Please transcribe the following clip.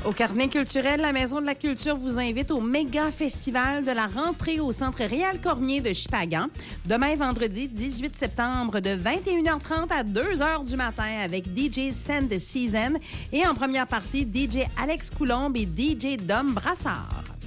Au Carnet culturel, la Maison de la Culture vous invite au méga festival de la rentrée au Centre Réal Cormier de Shippagan. Demain, vendredi 18 septembre, de 21h30 à 2h du matin avec DJ Send Season et en première partie, DJ Alex Coulombe et DJ Dom Brassard.